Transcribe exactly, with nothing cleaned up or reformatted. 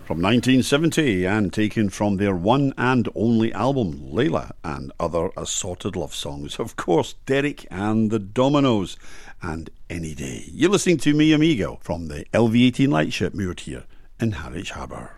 From nineteen seventy, and taken from their one and only album, Layla, and other assorted love songs. Of course, Derek and the Dominoes, and Any Day. You're listening to Mi Amigo from the L V eighteen Lightship moored here in Harwich Harbour.